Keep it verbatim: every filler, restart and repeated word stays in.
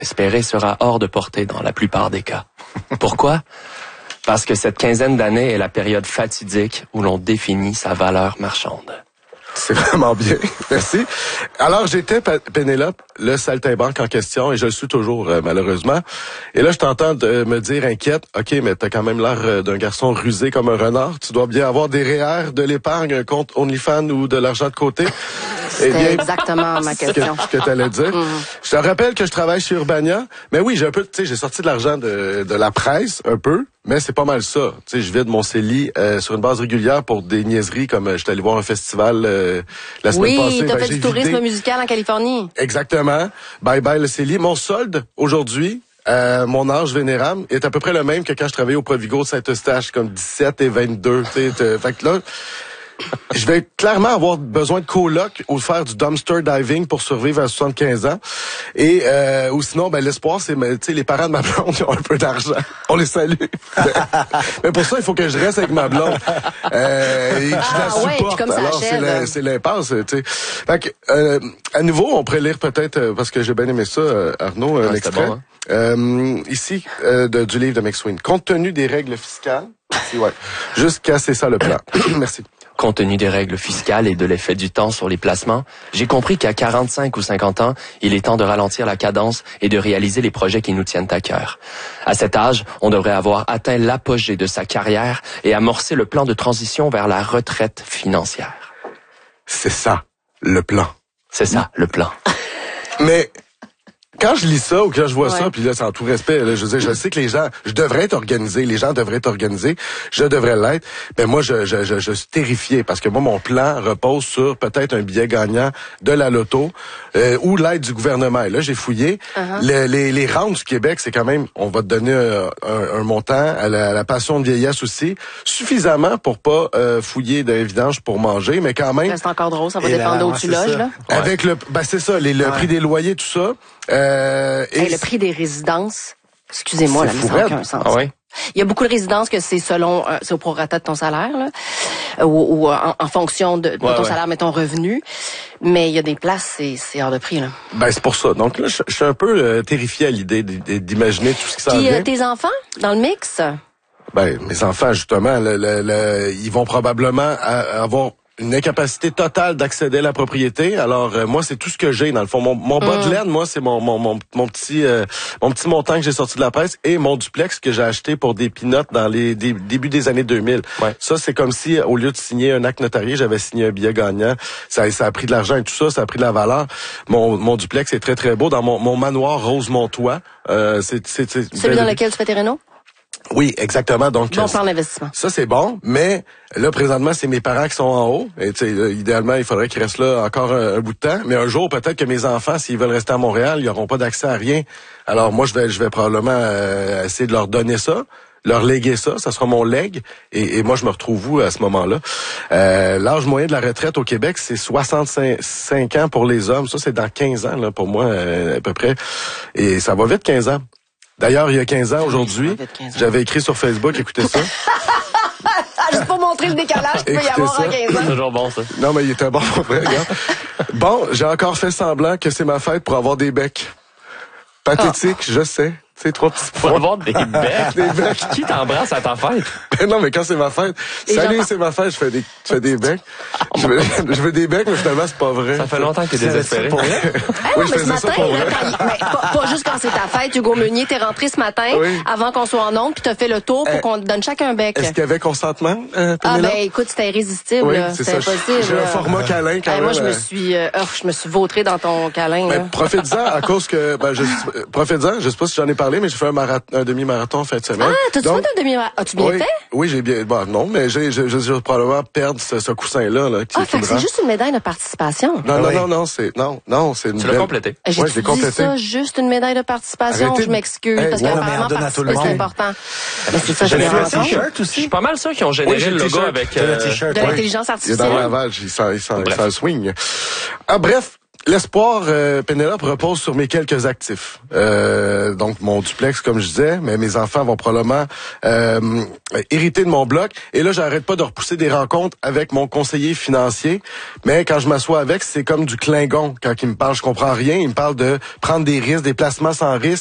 espérer sera hors de portée dans la plupart des cas. Pourquoi? Parce que cette quinzaine d'années est la période fatidique où l'on définit sa valeur marchande. C'est vraiment bien. Merci. Alors, j'étais Pénélope, le saltimbanque en question, et je le suis toujours, euh, malheureusement. Et là, je t'entends de me dire inquiète. OK, mais t'as quand même l'air d'un garçon rusé comme un renard. Tu dois bien avoir des R E E R, de l'épargne, un compte OnlyFans ou de l'argent de côté. C'est eh bien, exactement ma question. Ce que, que tu allais dire. Mm. Je te rappelle que je travaille chez Urbania. Mais oui, j'ai un peu, tu sais, j'ai sorti de l'argent de, de la presse, un peu. Mais c'est pas mal ça. Tu sais, je vide mon C E L I euh, sur une base régulière pour des niaiseries comme euh, je suis allé voir un festival euh, la semaine oui, passée. Oui, t'as ben, fait du tourisme vidé. musical en Californie. Exactement. Bye bye le C E L I. Mon solde aujourd'hui, euh, mon âge vénérable est à peu près le même que quand je travaillais au Provigo Saint-Eustache, comme dix-sept et vingt-deux. Tu sais, fait que là, je vais clairement avoir besoin de coloc ou faire du dumpster diving pour survivre à soixante-quinze ans. Et euh, ou sinon, ben l'espoir, c'est, tu sais, les parents de ma blonde qui ont un peu d'argent. On les salue. Mais pour ça, il faut que je reste avec ma blonde. Euh, et que je la ah, supporte. Ouais, comme Alors, ça c'est, la, c'est l'impasse, tu sais. Fait que, euh, à nouveau, on pourrait lire peut-être, parce que j'ai bien aimé ça, Arnaud, un ah, extrait. Bon, hein? euh, ici, euh, de, du livre de McSween. Compte tenu des règles fiscales, ici, ouais, jusqu'à c'est ça le plan. Merci. Compte tenu des règles fiscales et de l'effet du temps sur les placements, j'ai compris qu'à quarante-cinq ou cinquante ans, il est temps de ralentir la cadence et de réaliser les projets qui nous tiennent à cœur. À cet âge, on devrait avoir atteint l'apogée de sa carrière et amorcer le plan de transition vers la retraite financière. C'est ça, le plan. C'est ça, le plan. Mais quand je lis ça ou quand je vois ouais. ça, puis là, c'est en tout respect, là, je veux dire, je sais que les gens, je devrais être organisé, les gens devraient être organisés, je devrais l'être, mais moi, je, je, je, je suis terrifié parce que moi, mon plan repose sur peut-être un billet gagnant de la loto euh, ou l'aide du gouvernement. Et là, j'ai fouillé. Uh-huh. Le, les, les rentes du Québec, c'est quand même, on va te donner un, un, un montant à la, à la pension de vieillesse aussi, suffisamment pour pas euh, fouiller d'un vidange pour manger, mais quand même. C'est encore drôle, ça va dépendre d'où tu loges, là. Avec le, ben c'est ça, les, le ouais. prix des loyers, tout ça. Euh, et hey, le prix des résidences, excusez-moi, là, mais ça n'a aucun sens. Ah ouais? Il y a beaucoup de résidences que c'est selon, euh, c'est au prorata de ton salaire, là, ou, ou en, en fonction de, de ouais, ton ouais. salaire, mais ton revenu. Mais il y a des places, c'est, c'est hors de prix, là. Ben, c'est pour ça. Donc là, je, je suis un peu euh, terrifié à l'idée d'imaginer tout ce qui s'en vient. Puis euh, tes enfants, dans le mix? Ben, mes enfants, justement, le, le, le, ils vont probablement avoir une incapacité totale d'accéder à la propriété. Alors euh, moi, c'est tout ce que j'ai dans le fond. Mon, mon bas de laine, moi, c'est mon mon mon, mon petit euh, mon petit montant que j'ai sorti de la presse et mon duplex que j'ai acheté pour des peanuts dans les des, débuts des années deux mille. Ouais. Ça, c'est comme si au lieu de signer un acte notarié, j'avais signé un billet gagnant. Ça ça a pris de l'argent et tout ça, ça a pris de la valeur. Mon mon duplex est très très beau dans mon mon manoir Rosemont-Toit. Euh, c'est c'est c'est celui dans lequel tu fais tes rénaux? Oui, exactement. Donc bon plan d'investissement. Ça c'est bon, mais là présentement c'est mes parents qui sont en haut. Et tu sais, idéalement il faudrait qu'ils restent là encore un, un bout de temps. Mais un jour peut-être que mes enfants, s'ils veulent rester à Montréal, ils n'auront pas d'accès à rien. Alors moi je vais je vais probablement euh, essayer de leur donner ça, leur léguer ça. Ça sera mon legs. Et, et moi je me retrouve où à ce moment-là? Euh, l'âge moyen de la retraite au Québec c'est soixante-cinq ans pour les hommes. Ça c'est dans quinze ans là pour moi euh, à peu près. Et ça va vite quinze ans. D'ailleurs, il y a quinze ans, aujourd'hui, j'avais écrit sur Facebook, écoutez ça. Juste pour montrer le décalage qu'il peut y avoir en quinze ans. C'est toujours bon, ça. Non, mais il était bon pour vrai, regarde. Bon, j'ai encore fait semblant que c'est ma fête pour avoir des becs. Pathétique, ah. je sais. C'est trois petits points. Pour avoir des becs. Des becs. Qui t'embrasse à ta fête? Ben non, mais quand c'est ma fête. Et salut, c'est ma fête, je fais des, je fais des becs. Je veux, je veux des becs, mais finalement, c'est pas vrai. Ça fait longtemps que t'es désespéré. Pour vrai? Ah oui, non, je faisais ça pour vrai. Mais pas, pas juste quand c'est ta fête. Hugo Meunier, t'es rentré ce matin, oui. avant qu'on soit en ondes, puis t'as fait le tour pour euh, qu'on te donne chacun un bec. Est-ce qu'il y avait consentement? Euh, ah ben, écoute, c'était irrésistible. Oui, c'est c'était ça. Impossible. J'ai un format câlin quand même. Moi, je me suis, euh, oh, je me suis vautré dans ton câlin. Ben, profite-en à cause que, ben, je, profite-en, je sais pas si j'en ai parlé, mais j'ai fait un marathon. Un demi-marathon en fin de semaine. Ah, t'as-tu fait un demi-marathon? As-tu bien oui, fait? Oui, j'ai bien, bon, non, mais j'ai, j'ai, j'ai probablement perdre ce, ce coussin-là, là. Qui, ah, fait que c'est juste une médaille de participation. Non, non, oui. non, non, c'est, non, non, c'est une Tu l'as complété. J'ai, ouais, je l'ai complété. Ça, juste une médaille de participation. Arrêtez. Je m'excuse, hey, parce qu'apparemment, participer, c'est important. Mais c'est ça, je j'ai un t-shirt aussi. Je suis pas mal sûr qu'ils ont généré oui, le logo avec, euh, de l'intelligence artificielle. Il est dans le lavage, il s'en, il s'en, il s'en swing. Ah, bref. L'espoir, euh, Pénélope, repose sur mes quelques actifs. Euh, donc, mon duplex, comme je disais, mais mes enfants vont probablement euh, hériter de mon bloc. Et là, j'arrête pas de repousser des rencontres avec mon conseiller financier. Mais quand je m'assois avec, c'est comme du Klingon. Quand il me parle, je comprends rien. Il me parle de prendre des risques, des placements sans risque.